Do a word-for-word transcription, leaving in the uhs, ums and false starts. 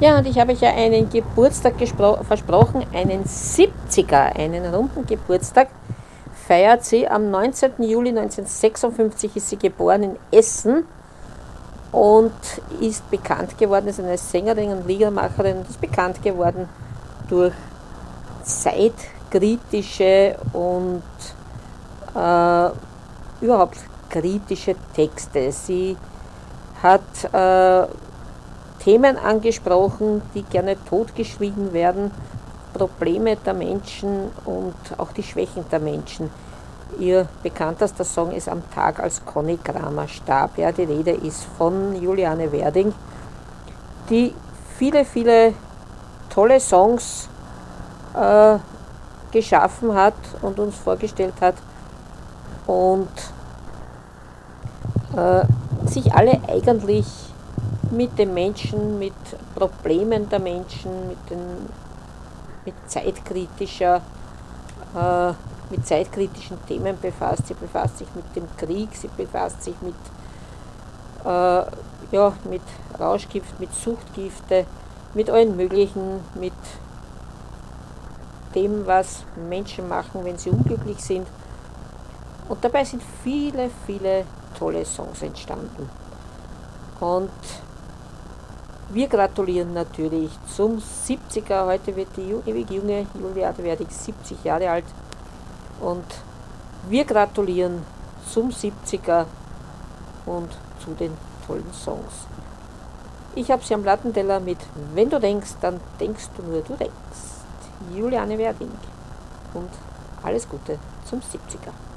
Ja, und ich habe euch ja einen Geburtstag versprochen, einen siebziger, einen runden Geburtstag feiert sie. Am neunzehnten Juli neunzehnhundertsechsundfünfzig ist sie geboren in Essen und ist bekannt geworden, ist eine Sängerin und Liedermacherin und ist bekannt geworden durch zeitkritische und äh, überhaupt kritische Texte. Sie hat äh, Themen angesprochen, die gerne totgeschwiegen werden, Probleme der Menschen und auch die Schwächen der Menschen. Ihr bekanntester Song ist Am Tag, als Conny Kramer starb. Ja, die Rede ist von Juliane Werding, die viele, viele tolle Songs äh, geschaffen hat und uns vorgestellt hat und äh, sich alle eigentlich mit den Menschen, mit Problemen der Menschen, mit, den, mit, zeitkritischer, äh, mit zeitkritischen Themen befasst. Sie befasst sich mit dem Krieg, sie befasst sich mit, äh, ja, mit Rauschgift, mit Suchtgifte, mit allen möglichen, mit dem, was Menschen machen, wenn sie unglücklich sind. Und dabei sind viele, viele tolle Songs entstanden. Und wir gratulieren natürlich zum siebziger. Heute wird die ewig junge Juliane Werding siebzig Jahre alt. Und wir gratulieren zum siebziger und zu den tollen Songs. Ich habe sie am Plattenteller mit Wenn du denkst, dann denkst du nur, du denkst. Juliane Werding. Und alles Gute zum siebziger.